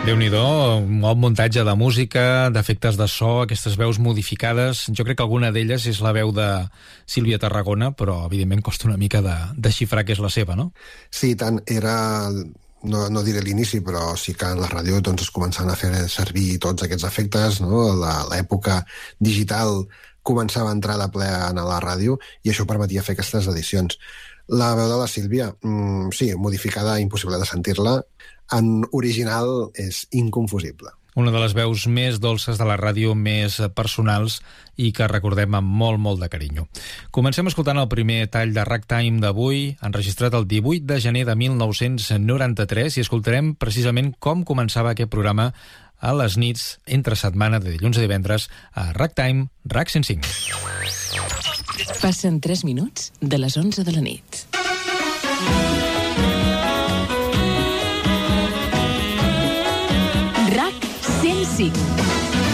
Déu-n'hi-do, un bon muntatge de música, d'efectes de so, aquestes veus modificades. Jo crec que alguna d'elles és la veu de Sílvia Tarragona, però evidentment costa una mica de xifrar que és la seva, no? Sí, tant, era... No diré l'inici, però sí que en la ràdio doncs, es començaven a fer servir tots aquests efectes, no? L'època digital començava a entrar de ple a la ràdio i això permetia fer aquestes edicions. La veu de la Sílvia, sí, modificada, impossible de sentir-la, en original és inconfusible. Una de les veus més dolces de la ràdio, més personals i que recordem amb molt, molt de carinyo. Comencem escoltant el primer tall de Ragtime d'avui, enregistrat el 18 de gener de 1993, i escoltarem precisament com començava aquest programa a les nits, entre setmana, de dilluns a divendres, a Ragtime, RAC 105. Passen 3 minuts de les 11 de la nit. RAC 105.